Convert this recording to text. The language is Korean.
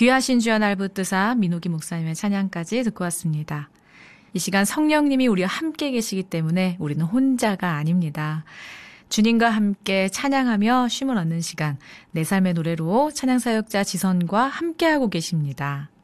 귀하신 주여 날 붙드사 민호기 목사님의 찬양까지 듣고 왔습니다. 이 시간 성령님이 우리와 함께 계시기 때문에 우리는 혼자가 아닙니다. 주님과 함께 찬양하며 쉼을 얻는 시간, 내 삶의 노래로 찬양사역자 지선과 함께하고 계십니다.